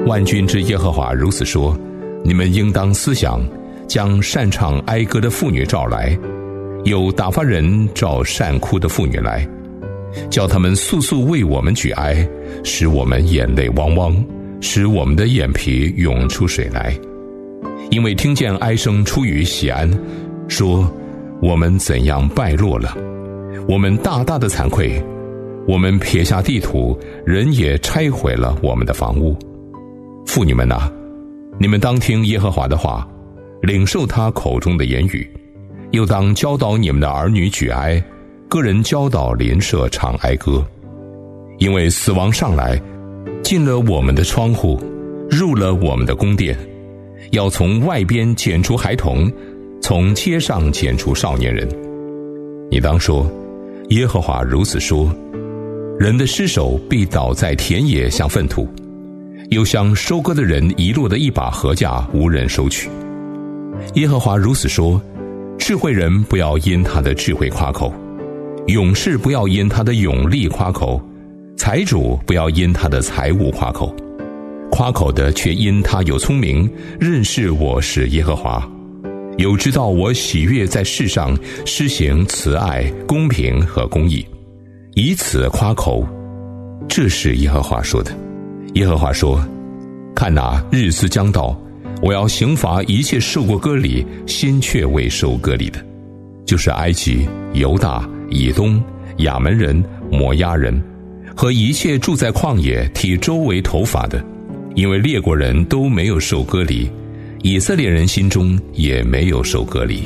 万军之耶和华如此说：你们应当思想，将擅唱哀歌的妇女召来，有打发人召善哭的妇女来，叫他们速速为我们举哀，使我们眼泪汪汪，使我们的眼皮涌出水来。因为听见哀声出于锡安，说我们怎样败落了，我们大大的惭愧，我们撇下地土，人也拆毁了我们的房屋。妇女们啊，你们当听耶和华的话，领受他口中的言语，又当教导你们的儿女举哀，个人教导邻舍唱哀歌。因为死亡上来，进了我们的窗户，入了我们的宫殿，要从外边剪除孩童，从街上剪除少年人。你当说，耶和华如此说：人的尸首必倒在田野，像粪土，又像收割的人遗落的一把禾稼，无人收取。耶和华如此说：智慧人不要因他的智慧夸口，勇士不要因他的勇力夸口，财主不要因他的财物夸口，夸口的却因他有聪明，认识我是耶和华，有知道我喜悦在世上施行慈爱、公平和公义，以此夸口。这是耶和华说的。耶和华说：看哪，日子将到，我要刑罚一切受过割礼、心却未受割礼的，就是埃及、犹大、以东、亚门人、摩押人和一切住在旷野剃周围头发的，因为列国人都没有受割礼，以色列人心中也没有受割礼。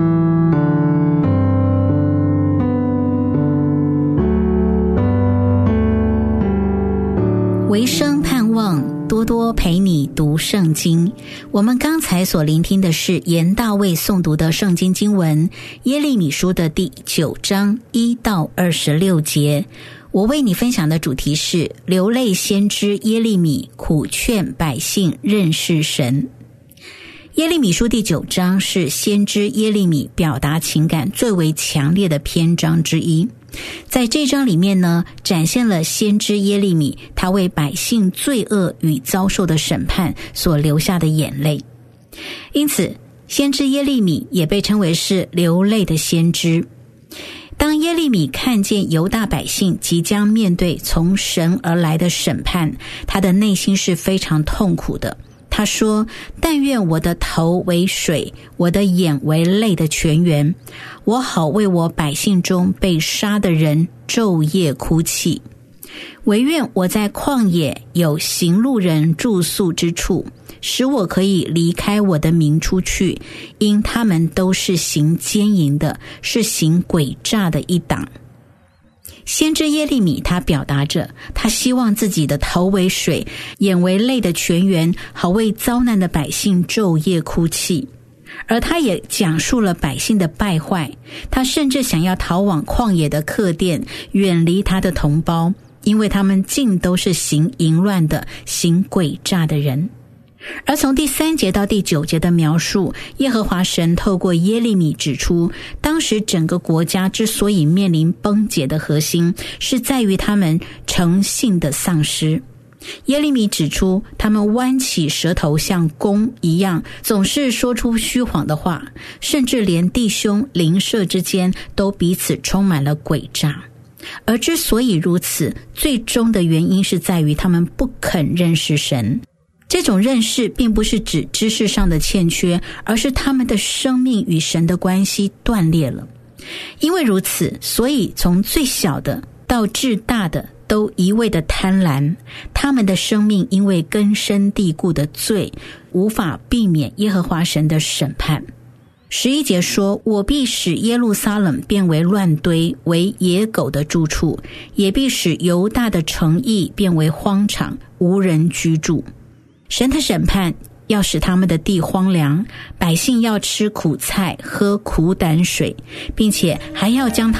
维生盼望多多陪你读圣经。我们刚才所聆听的是严大卫诵读的圣经经文，耶利米书的第9章1到26节。我为你分享的主题是流泪先知耶利米苦劝百姓认识神。耶利米书第9章是先知耶利米表达情感最为强烈的篇章之一。在这章里面呢，展现了先知耶利米他为百姓罪恶与遭受的审判所流下的眼泪。因此，先知耶利米也被称为是流泪的先知。当耶利米看见犹大百姓即将面对从神而来的审判，他的内心是非常痛苦的。他说：但愿我的头为水，我的眼为泪的泉源，我好为我百姓中被杀的人昼夜哭泣。惟愿我在旷野有行路人住宿之处，使我可以离开我的民出去，因他们都是行奸淫的，是行诡诈的一党。先知耶利米他表达着他希望自己的头为水，眼为泪的泉源，好为遭难的百姓昼夜哭泣。而他也讲述了百姓的败坏，他甚至想要逃往旷野的客店，远离他的同胞，因为他们尽都是行淫乱的，行诡诈的人。而从第3节到第9节的描述，耶和华神透过耶利米指出，当时整个国家之所以面临崩解的核心，是在于他们诚信的丧失。耶利米指出，他们弯起舌头像弓一样，总是说出虚谎的话，甚至连弟兄邻舍之间都彼此充满了诡诈。而之所以如此，最终的原因是在于他们不肯认识神。这种认识并不是指知识上的欠缺，而是他们的生命与神的关系断裂了。因为如此，所以从最小的到至大的都一味的贪婪，他们的生命因为根深蒂固的罪，无法避免耶和华神的审判。11节说：我必使耶路撒冷变为乱堆，为野狗的住处，也必使犹大的城邑变为荒场，无人居住。神的审判要使他们的地荒凉，百姓要吃苦菜，喝苦胆水，并且还要将他